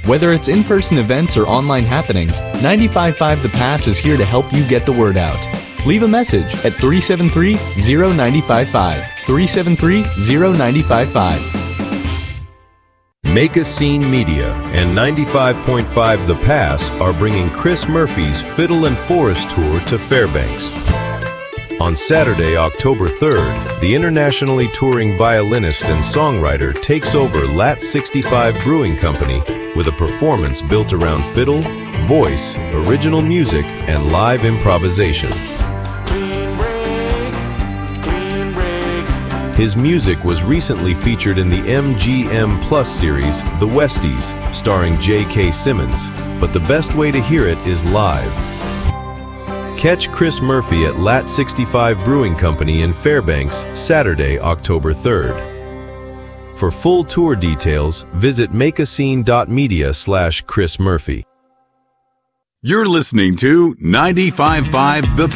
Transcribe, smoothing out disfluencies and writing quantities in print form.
Whether it's in-person events or online happenings, 95.5 The Pass is here to help you get the word out. Leave a message at 373-0955. 373-0955. Make a Scene Media and 95.5 The Pass are bringing Chris Murphy's Fiddle and Forest Tour to Fairbanks. On Saturday, October 3rd, the internationally touring violinist and songwriter takes over Lat 65 Brewing Company with a performance built around fiddle, voice, original music, and live improvisation. His music was recently featured in the MGM Plus series, The Westies, starring J.K. Simmons, but the best way to hear it is live. Catch Chris Murphy at Lat 65 Brewing Company in Fairbanks, Saturday, October 3rd. For full tour details, visit makeascene.media/Chris Murphy. You're listening to 95.5 The